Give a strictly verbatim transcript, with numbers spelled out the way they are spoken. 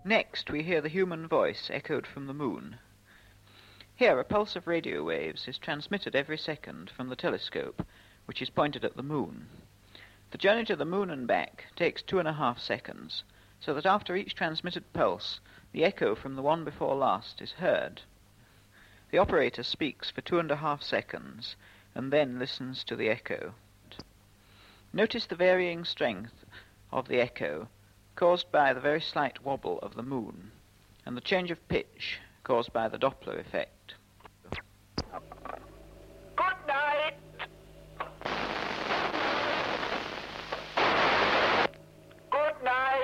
Next, we hear the human voice echoed from the moon. Here, a pulse of radio waves is transmitted every second from the telescope, which is pointed at the moon. The journey to the moon and back takes two and a half seconds, so that after each transmitted pulse, the echo from the one before last is heard. The operator speaks for two and a half seconds, and then listens to the echo. Notice the varying strength of the echo, caused by the very slight wobble of the moon, and the change of pitch caused by the Doppler effect.